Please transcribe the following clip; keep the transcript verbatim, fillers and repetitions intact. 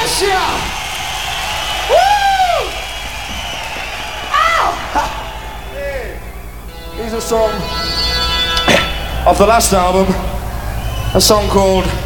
bless you! Woo! Ow! Here's a song off the last album, a song called